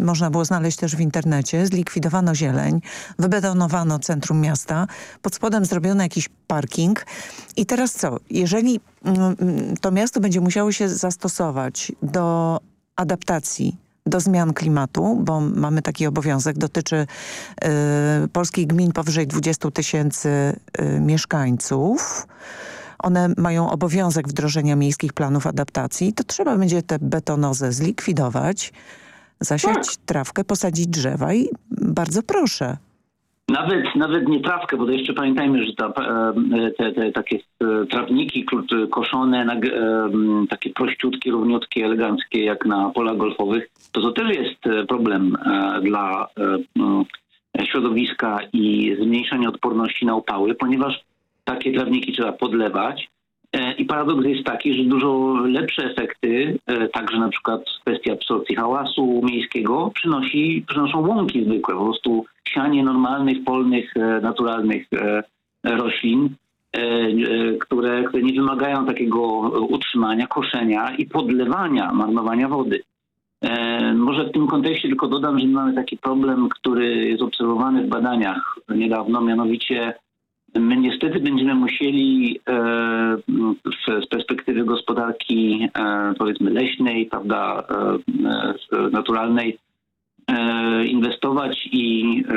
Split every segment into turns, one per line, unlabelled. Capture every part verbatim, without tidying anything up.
można było znaleźć też w internecie. Zlikwidowano zieleń, wybetonowano centrum miasta, pod spodem zrobiono jakiś parking. I teraz co? Jeżeli mm, to miasto będzie musiało się zastosować do adaptacji do zmian klimatu, bo mamy taki obowiązek, dotyczy y, polskich gmin powyżej dwudziestu tysięcy y, mieszkańców. One mają obowiązek wdrożenia miejskich planów adaptacji, to trzeba będzie tę betonozę zlikwidować, zasiać tak. trawkę, posadzić drzewa i bardzo proszę.
Nawet, nawet nie trawkę, bo to jeszcze pamiętajmy, że ta, te, te takie trawniki koszone, takie prościutkie, równiutkie, eleganckie jak na polach golfowych, to to też jest problem dla środowiska i zmniejszenia odporności na upały, ponieważ takie trawniki trzeba podlewać. I paradoks jest taki, że dużo lepsze efekty, także na przykład kwestia absorpcji hałasu miejskiego, przynosi, przynoszą łąki zwykłe, po prostu sianie normalnych, polnych, naturalnych roślin, które, które nie wymagają takiego utrzymania, koszenia i podlewania, marnowania wody. Może w tym kontekście tylko dodam, że mamy taki problem, który jest obserwowany w badaniach niedawno, mianowicie my niestety będziemy musieli e, z perspektywy gospodarki e, powiedzmy leśnej, prawda, e, naturalnej e, inwestować i e,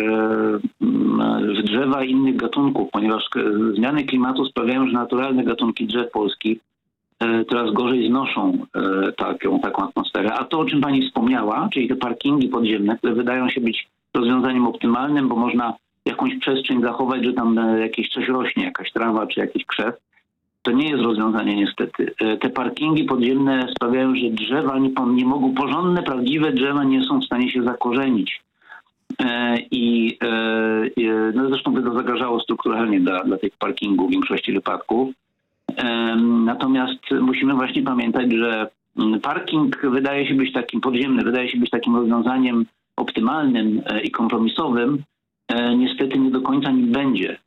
w drzewa innych gatunków, ponieważ zmiany klimatu sprawiają, że naturalne gatunki drzew polskich e, coraz gorzej znoszą e, taką, taką atmosferę. A to, o czym pani wspomniała, czyli te parkingi podziemne, które wydają się być rozwiązaniem optymalnym, bo można jakąś przestrzeń zachować, że tam jakieś coś rośnie, jakaś trawa czy jakiś krzew. To nie jest rozwiązanie niestety. Te parkingi podziemne sprawiają, że drzewa nie, nie mogą, porządne, prawdziwe drzewa nie są w stanie się zakorzenić. I no zresztą by to zagrażało strukturalnie dla, dla tych parkingów w większości wypadków. Natomiast musimy właśnie pamiętać, że parking wydaje się być takim podziemny, wydaje się być takim rozwiązaniem optymalnym i kompromisowym. Niestety nie do końca nim będzie,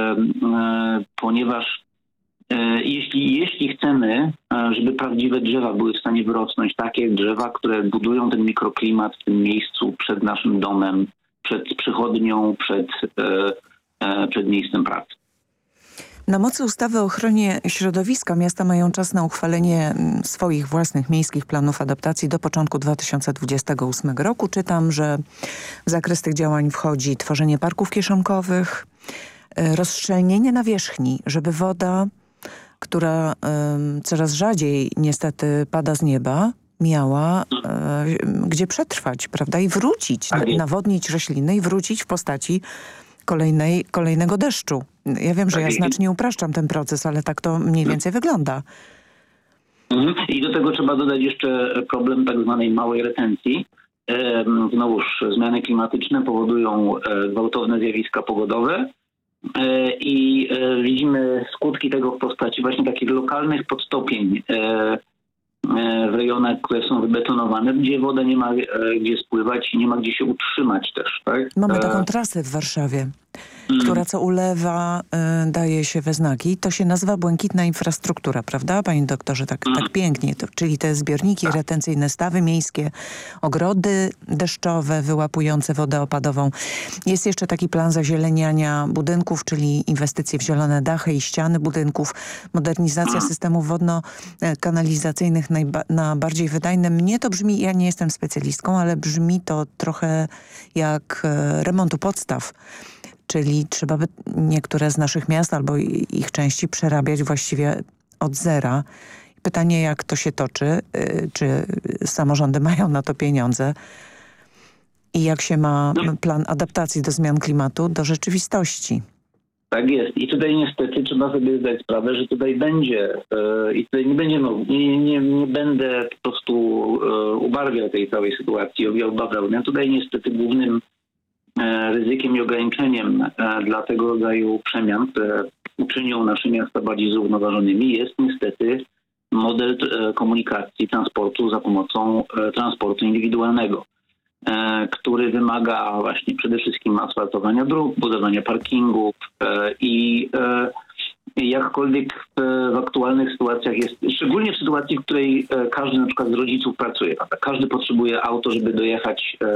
ponieważ jeśli, jeśli chcemy, żeby prawdziwe drzewa były w stanie wyrosnąć, takie drzewa, które budują ten mikroklimat w tym miejscu przed naszym domem, przed przychodnią, przed, przed miejscem pracy.
Na mocy ustawy o ochronie środowiska miasta mają czas na uchwalenie swoich własnych miejskich planów adaptacji do początku dwa tysiące dwudziestego ósmego roku. Czytam, że w zakres tych działań wchodzi tworzenie parków kieszonkowych, rozszczelnienie nawierzchni, żeby woda, która um, coraz rzadziej niestety pada z nieba, miała e, gdzie przetrwać, prawda? I wrócić, na, nawodnić rośliny i wrócić w postaci kolejnej, kolejnego deszczu. Ja wiem, że ja znacznie upraszczam ten proces, ale tak to mniej więcej wygląda.
I do tego trzeba dodać jeszcze problem tak zwanej małej retencji. Znowuż zmiany klimatyczne powodują gwałtowne zjawiska pogodowe i widzimy skutki tego w postaci właśnie takich lokalnych podtopień w rejonach, które są wybetonowane, gdzie woda nie ma gdzie spływać i nie ma gdzie się utrzymać też. Tak?
Mamy taką trasę w Warszawie, mm. która co ulewa y, daje się we znaki. To się nazywa błękitna infrastruktura, prawda, panie doktorze? Tak, mm. tak pięknie. To, czyli te zbiorniki tak. retencyjne, stawy miejskie, ogrody deszczowe wyłapujące wodę opadową. Jest jeszcze taki plan zazieleniania budynków, czyli inwestycje w zielone dachy i ściany budynków, modernizacja mm. systemów wodno-kanalizacyjnych najba na bardziej wydajne. Mnie to brzmi, ja nie jestem specjalistką, ale brzmi to trochę jak e, remontu podstaw. Czyli trzeba by niektóre z naszych miast albo ich części przerabiać właściwie od zera. Pytanie, jak to się toczy, czy samorządy mają na to pieniądze i jak się ma plan adaptacji do zmian klimatu do rzeczywistości.
Tak jest. I tutaj niestety trzeba sobie zdać sprawę, że tutaj będzie yy, i tutaj nie będzie, no, nie, nie, nie będę po prostu yy, ubarwiał tej całej sytuacji, objął bawełnę. Tutaj niestety głównym ryzykiem i ograniczeniem dla tego rodzaju przemian, które uczynią nasze miasta bardziej zrównoważonymi, jest niestety model komunikacji, transportu za pomocą transportu indywidualnego, który wymaga właśnie przede wszystkim asfaltowania dróg, budowania parkingów i jakkolwiek w aktualnych sytuacjach jest, szczególnie w sytuacji, w której każdy na przykład z rodziców pracuje, prawda? Każdy potrzebuje auto, żeby dojechać